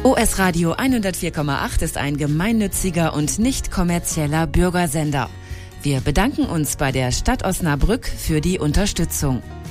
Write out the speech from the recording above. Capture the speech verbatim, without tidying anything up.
O S Radio hundertvier Komma acht ist ein gemeinnütziger und nicht kommerzieller Bürgersender. Wir bedanken uns bei der Stadt Osnabrück für die Unterstützung.